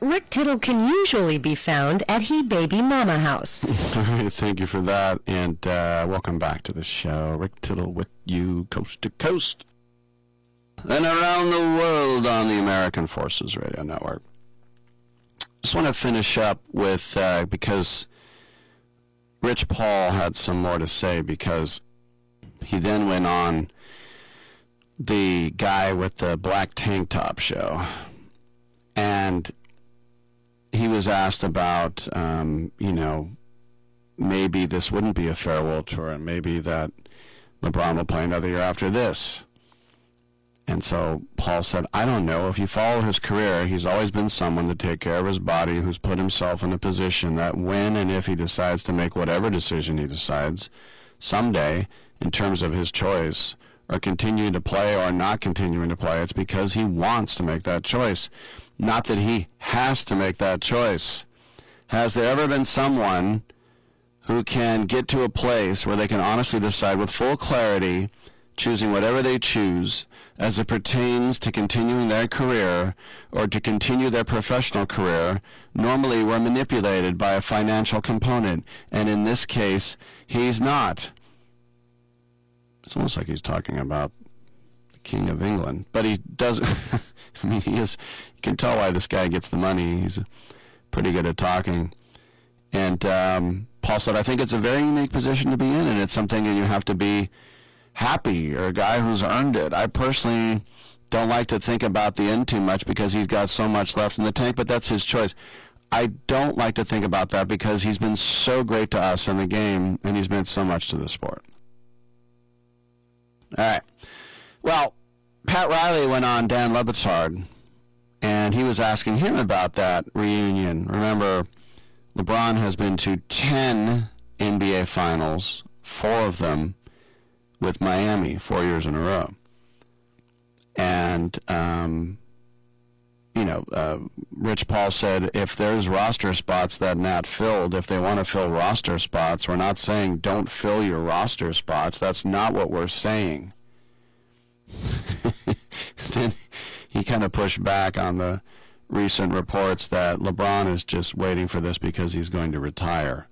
Rick Tittle can usually be found at He Baby Mama House. All right, thank you for that, and welcome back to the show. Rick Tittle with you, coast to coast, and around the world on the American Forces Radio Network. Just want to finish up with, because Rich Paul had some more to say, because he then went on the guy with the black tank top show, and he was asked about, maybe this wouldn't be a farewell tour, and maybe that LeBron will play another year after this. And so Paul said, I don't know. If you follow his career, he's always been someone to take care of his body, who's put himself in a position that when and if he decides to make whatever decision he decides someday in terms of his choice, or continuing to play or not continuing to play, it's because he wants to make that choice. Not that he has to make that choice. Has there ever been someone who can get to a place where they can honestly decide with full clarity, choosing whatever they choose as it pertains to continuing their career or to continue their professional career? Normally we're manipulated by a financial component, and in this case, he's not. It's almost like he's talking about the King of England, but he doesn't. I mean, he is. You can tell why this guy gets the money. He's pretty good at talking. And Paul said, I think it's a very unique position to be in, and it's something that you have to be happy, or a guy who's earned it. I personally don't like to think about the end too much because he's got so much left in the tank, but that's his choice. I don't like to think about that because he's been so great to us in the game, and he's meant so much to the sport. All right. Well, Pat Riley went on Dan Le Batard, and he was asking him about that reunion. Remember, LeBron has been to 10 NBA Finals, 4 of them with Miami, 4 years in a row. And, Rich Paul said, if there's roster spots that not filled, if they want to fill roster spots, we're not saying don't fill your roster spots. That's not what we're saying. Then he kind of pushed back on the recent reports that LeBron is just waiting for this because he's going to retire.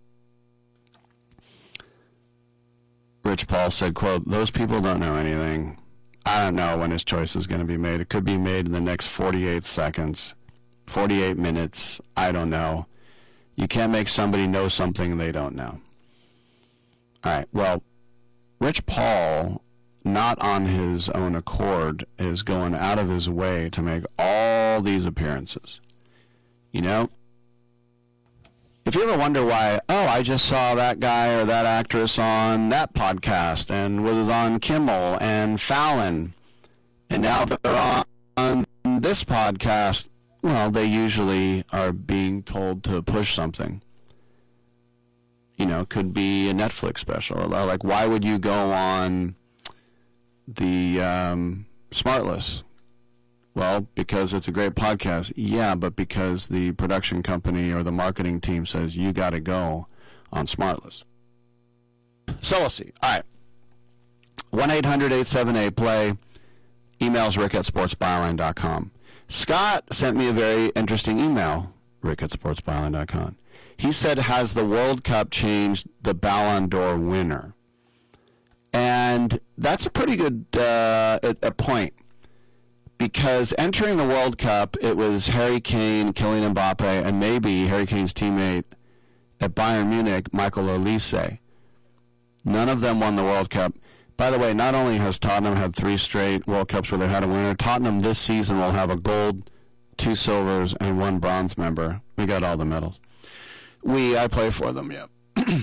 Rich Paul said, quote, those people don't know anything. I don't know when his choice is going to be made. It could be made in the next 48 seconds, 48 minutes. I don't know. You can't make somebody know something they don't know. All right, well, Rich Paul, not on his own accord, is going out of his way to make all these appearances. You know? If you ever wonder why, I just saw that guy or that actress on that podcast and was on Kimmel and Fallon, and now they're on this podcast, well, they usually are being told to push something. You know, could be a Netflix special. Or like, why would you go on the Smartless? Well, because it's a great podcast. Yeah, but because the production company or the marketing team says you got to go on Smartless. So we'll see. All right. 1-800-878-PLAY. Emails rick@sportsbyline.com. Scott sent me a very interesting email, rick@sportsbyline.com. He said, has the World Cup changed the Ballon d'Or winner? And that's a pretty good a point. Because entering the World Cup, it was Harry Kane, Kylian Mbappe, and maybe Harry Kane's teammate at Bayern Munich, Michael Olise. None of them won the World Cup. By the way, not only has Tottenham had 3 straight World Cups where they had a winner, Tottenham this season will have a gold, 2 silvers, and 1 bronze member. We got all the medals. I play for them, yeah.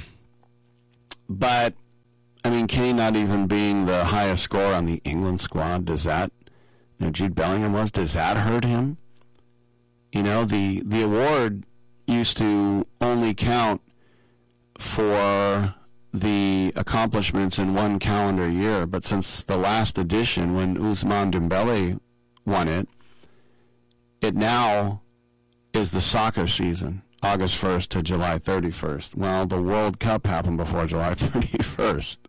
But, I mean, Kane not even being the highest scorer on the England squad, does that, Jude Bellingham was, does that hurt him? You know, the award used to only count for the accomplishments in 1 calendar year, but since the last edition, when Ousmane Dembele won it, it now is the soccer season, August 1st to July 31st. Well, the World Cup happened before July 31st.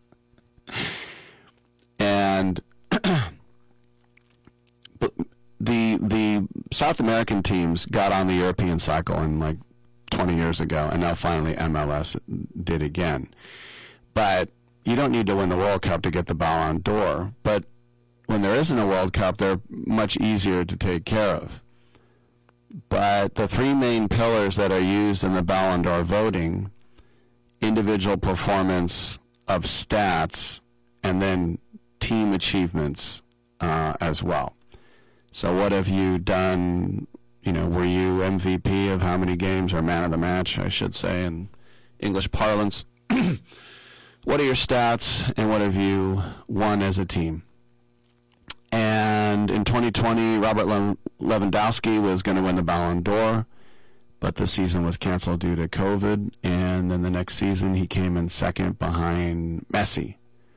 And but the South American teams got on the European cycle in like 20 years ago, and now finally MLS did again. But you don't need to win the World Cup to get the Ballon d'Or. But when there isn't a World Cup, they're much easier to take care of. But the three main pillars that are used in the Ballon d'Or voting, individual performance of stats, and then team achievements as well. So what have you done? Were you MVP of how many games, or man of the match, I should say, in English parlance? What are your stats, and what have you won as a team? And in 2020, Robert Lewandowski was going to win the Ballon d'Or, but the season was canceled due to COVID. And then the next season, he came in second behind Messi.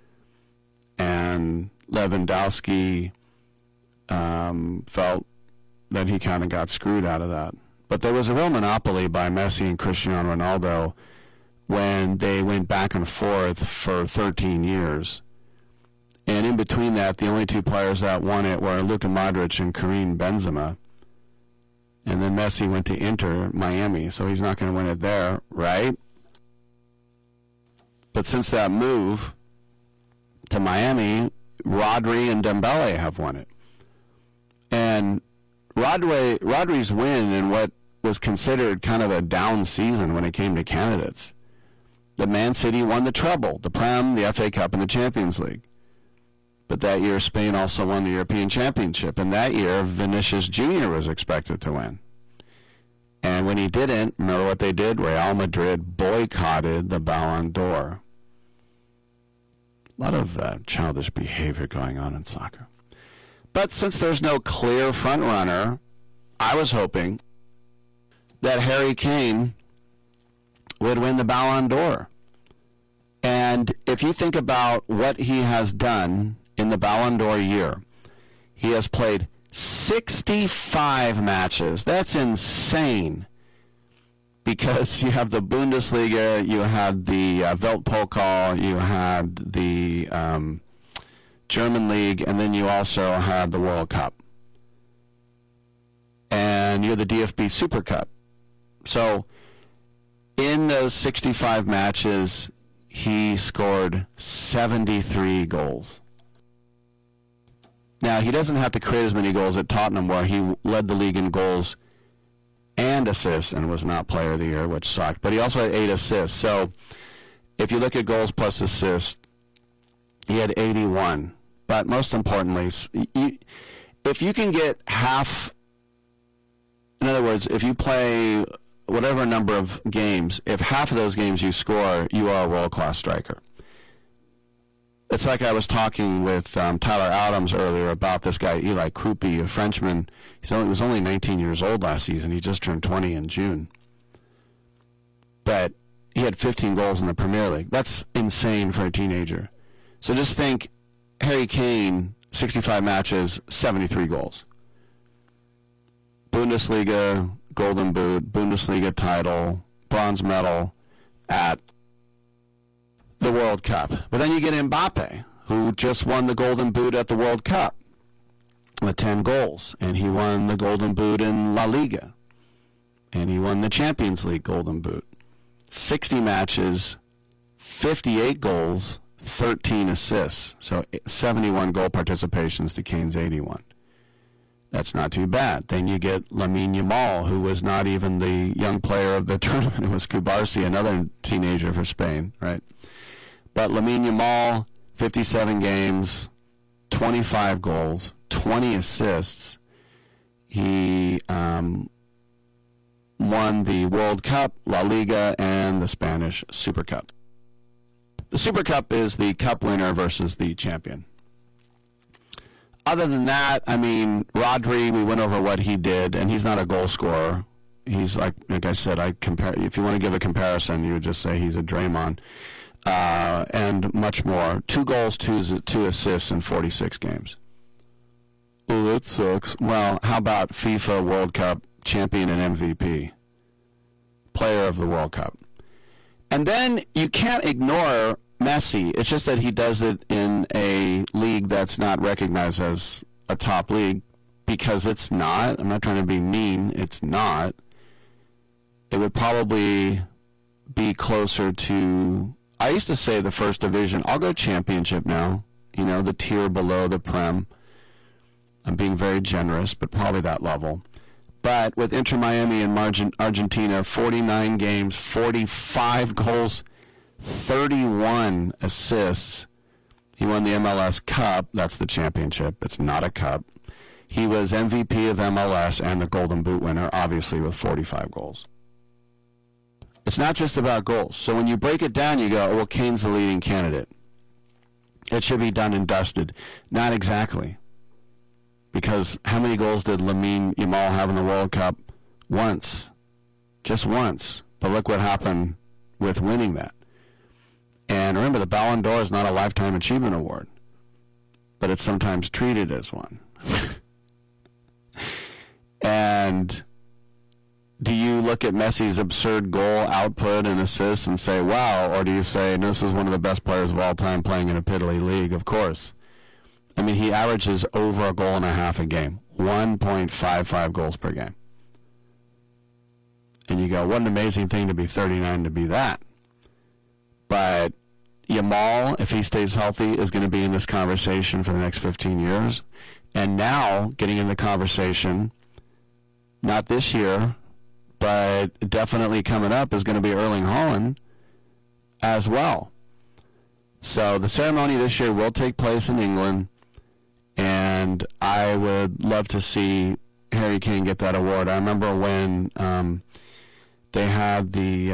And Lewandowski felt that he kind of got screwed out of that. But there was a real monopoly by Messi and Cristiano Ronaldo when they went back and forth for 13 years. And in between that, the only two players that won it were Luka Modric and Karim Benzema. And then Messi went to Inter Miami, so he's not going to win it there, right? But since that move to Miami, Rodri and Dembele have won it. And Rodri's win in what was considered kind of a down season when it came to candidates. The Man City won the treble, the Prem, the FA Cup, and the Champions League. But that year, Spain also won the European Championship. And that year, Vinicius Jr. was expected to win. And when he didn't, remember what they did? Real Madrid boycotted the Ballon d'Or. A lot of childish behavior going on in soccer. But since there's no clear frontrunner, I was hoping that Harry Kane would win the Ballon d'Or. And if you think about what he has done in the Ballon d'Or year, he has played 65 matches. That's insane. Because you have the Bundesliga, you had the Weltpokal, you had the German League, and then you also had the World Cup. And you had the DFB Super Cup. So in those 65 matches, he scored 73 goals. Now, he doesn't have to create as many goals at Tottenham, where he led the league in goals and assists and was not player of the year, which sucked. But he also had 8 assists. So if you look at goals plus assists, he had 81. But most importantly, if you can get half, in other words, if you play whatever number of games, if half of those games you score, you are a world-class striker. It's like I was talking with Tyler Adams earlier about this guy, Eli Krupi, a Frenchman. He was only 19 years old last season. He just turned 20 in June. But he had 15 goals in the Premier League. That's insane for a teenager. So just think, Harry Kane, 65 matches, 73 goals. Bundesliga, Golden Boot, Bundesliga title, bronze medal at the World Cup. But then you get Mbappe, who just won the Golden Boot at the World Cup with 10 goals. And he won the Golden Boot in La Liga. And he won the Champions League Golden Boot. 60 matches, 58 goals, 13 assists. So 71 goal participations to Kane's 81. That's not too bad. Then you get Lamine Yamal, who was not even the young player of the tournament. It was Kubarsi, another teenager for Spain, right? But Lamine Yamal, 57 games, 25 goals, 20 assists. He won the World Cup, La Liga, and the Spanish Super Cup. The Super Cup is the cup winner versus the champion. Other than that, I mean, Rodri, we went over what he did, and he's not a goal scorer. He's like I said, if you want to give a comparison, you would just say he's a Draymond. And much more. 2 goals, 2 assists in 46 games. Oh, that sucks. Well, how about FIFA World Cup champion and MVP? Player of the World Cup. And then you can't ignore Messi. It's just that he does it in a league that's not recognized as a top league. because it's not. I'm not trying to be mean. It's not. It would probably be closer to, I used to say the first division. I'll go championship now. You know, the tier below the Prem. I'm being very generous, but probably that level. But with Inter Miami and Argentina, 49 games, 45 goals, 31 assists. He won the MLS Cup. That's the championship. It's not a cup. He was MVP of MLS and the Golden Boot winner, obviously, with 45 goals. It's not just about goals. So when you break it down, you go, well, Kane's the leading candidate. It should be done and dusted. Not exactly. Because how many goals did Lamine Yamal have in the World Cup? Once. Just once. But look what happened with winning that. And remember, the Ballon d'Or is not a Lifetime Achievement Award, but it's sometimes treated as one. And do you look at Messi's absurd goal output and assists and say, wow, or do you say, no, this is one of the best players of all time playing in a piddly league? Of course. I mean, he averages over a goal and a half a game, 1.55 goals per game. And you go, what an amazing thing to be 39 to be that. But Yamal, if he stays healthy, is going to be in this conversation for the next 15 years. And now, getting in the conversation, not this year, but definitely coming up, is going to be Erling Haaland as well. So the ceremony this year will take place in England. And I would love to see Harry Kane get that award. I remember when they had the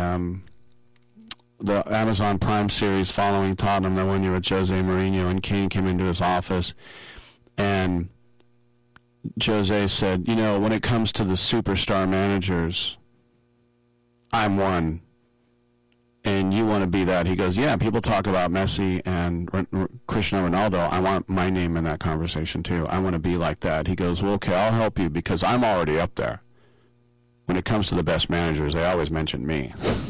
Amazon Prime series following Tottenham, the one year with Jose Mourinho, and Kane came into his office, and Jose said, you know, when it comes to the superstar managers, I'm one. And you want to be that. He goes, yeah, people talk about Messi and Cristiano Ronaldo. I want my name in that conversation too. I want to be like that. He goes, well, okay, I'll help you because I'm already up there. When it comes to the best managers, they always mention me.